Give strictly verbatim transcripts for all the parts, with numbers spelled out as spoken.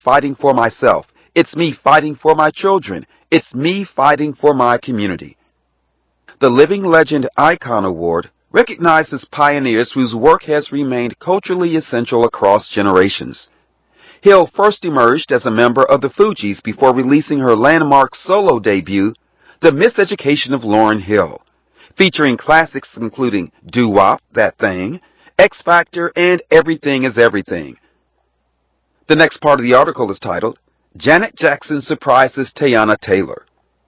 fighting for myself. It's me fighting for my children. It's me fighting for my community. The Living Legend Icon Award recognizes pioneers whose work has remained culturally essential across generations. Hill first emerged as a member of the Fugees before releasing her landmark solo debut, The Miseducation of Lauryn Hill, featuring classics including Doo-Wop, That Thing, X Factor, and Everything is Everything. The next part of the article is titled, Janet Jackson Surprises Teyana Taylor.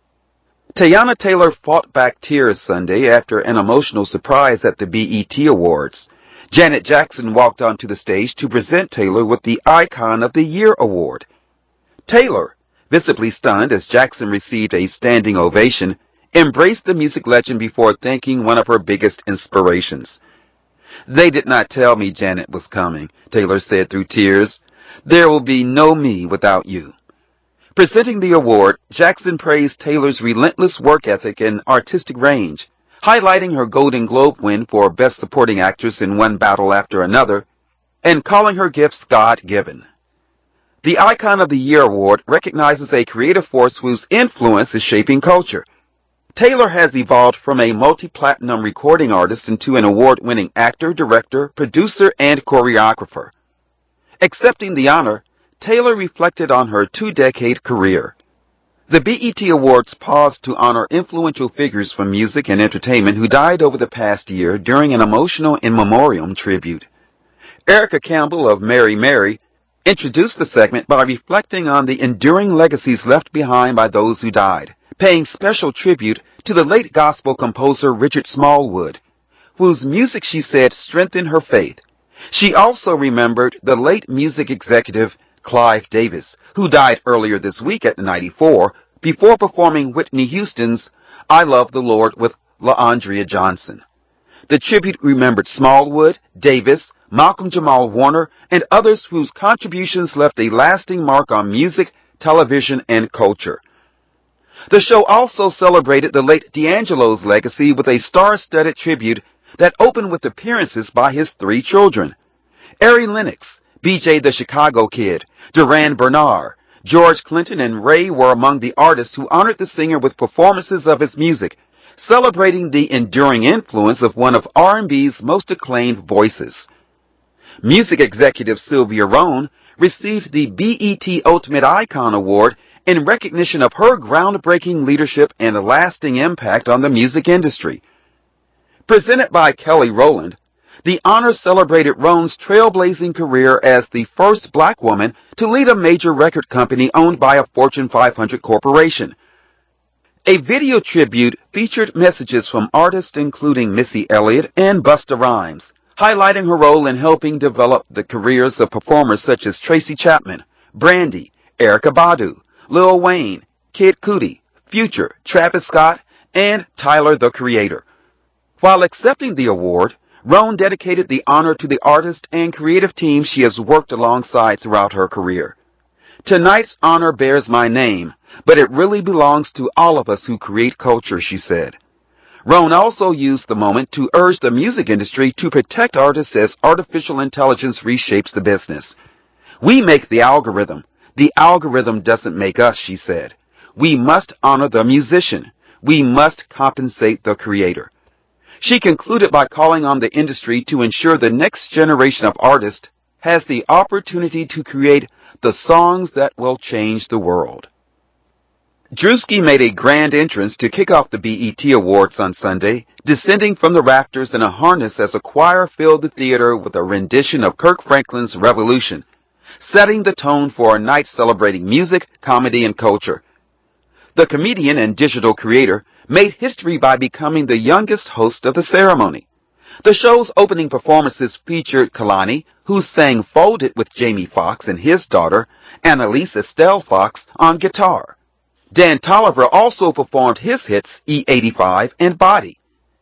Teyana Taylor fought back tears Sunday after an emotional surprise at the B E T Awards. Janet Jackson walked onto the stage to present Taylor with the Icon of the Year award. Taylor, visibly stunned as Jackson received a standing ovation, embraced the music legend before thanking one of her biggest inspirations. "They did not tell me Janet was coming," Taylor said through tears. "There will be no me without you." Presenting the award, Jackson praised Taylor's relentless work ethic and artistic range, highlighting her Golden Globe win for Best Supporting Actress in one battle after another, and calling her gifts God-given. The Icon of the Year award recognizes a creative force whose influence is shaping culture. Taylor has evolved from a multi-platinum recording artist into an award-winning actor, director, producer, and choreographer. Accepting the honor, Taylor reflected on her two-decade career. The B E T Awards paused to honor influential figures from music and entertainment who died over the past year during an emotional in memoriam tribute. Erica Campbell of Mary Mary introduced the segment by reflecting on the enduring legacies left behind by those who died, paying special tribute to the late gospel composer Richard Smallwood, whose music, she said, strengthened her faith. She also remembered the late music executive Clive Davis, who died earlier this week at ninety-four, before performing Whitney Houston's I Love the Lord with LaAndrea Johnson. The tribute remembered Smallwood, Davis, Malcolm Jamal Warner, and others whose contributions left a lasting mark on music, television, and culture. The show also celebrated the late D'Angelo's legacy with a star-studded tribute that opened with appearances by his three children. Ari Lennox, B J the Chicago Kid, Duran Bernard, George Clinton, and Ray were among the artists who honored the singer with performances of his music, celebrating the enduring influence of one of R and B's most acclaimed voices. Music executive Sylvia Rhone received the B E T Ultimate Icon Award in recognition of her groundbreaking leadership and lasting impact on the music industry. Presented by Kelly Rowland, the honor celebrated Rhone's trailblazing career as the first black woman to lead a major record company owned by a Fortune five hundred corporation. A video tribute featured messages from artists including Missy Elliott and Busta Rhymes, highlighting her role in helping develop the careers of performers such as Tracy Chapman, Brandy, Erykah Badu, Lil Wayne, Kid Cudi, Future, Travis Scott, and Tyler the Creator. While accepting the award, Rhone dedicated the honor to the artist and creative team she has worked alongside throughout her career. "Tonight's honor bears my name, but it really belongs to all of us who create culture," she said. Rhone also used the moment to urge the music industry to protect artists as artificial intelligence reshapes the business. "We make the algorithm. The algorithm doesn't make us," she said. "We must honor the musician. We must compensate the creator." She concluded by calling on the industry to ensure the next generation of artists has the opportunity to create the songs that will change the world. Drewski made a grand entrance to kick off the B E T Awards on Sunday, descending from the rafters in a harness as a choir filled the theater with a rendition of Kirk Franklin's Revolution, setting the tone for a night celebrating music, comedy, and culture. The comedian and digital creator made history by becoming the youngest host of the ceremony. The show's opening performances featured Kalani, who sang Fold It with Jamie Foxx and his daughter, Annalise Estelle Fox, on guitar. Dan Tolliver also performed his hits E eighty-five and Body.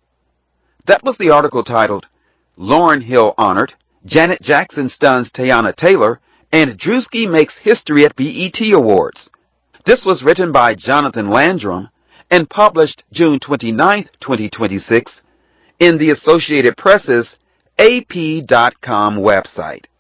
That was the article titled, Lauryn Hill Honored, Janet Jackson Stuns Teyana Taylor, and Drewski Makes History at B E T Awards. This was written by Jonathan Landrum and published June twenty-ninth, twenty twenty-six, in the Associated Press's A P dot com website.